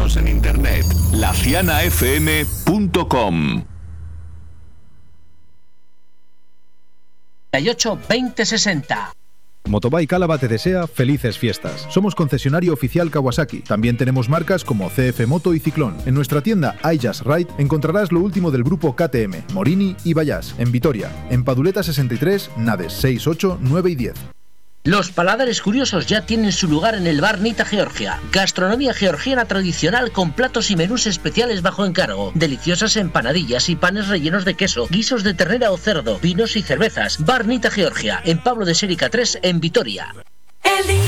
Síguenos en internet, lacianafm.com. 2060. Motobike Álava te desea felices fiestas. Somos concesionario oficial Kawasaki. También tenemos marcas como CF Moto y Ciclón. En nuestra tienda iJust Ride encontrarás lo último del grupo KTM, Morini y Bayash, en Vitoria, en Paduleta 63, Nades 6, 8, 9 y 10. Los paladares curiosos ya tienen su lugar en el bar Nita Georgia. Gastronomía georgiana tradicional con platos y menús especiales bajo encargo. Deliciosas empanadillas y panes rellenos de queso, guisos de ternera o cerdo, vinos y cervezas. Bar Nita Georgia, en Pablo de Sérica 3, en Vitoria.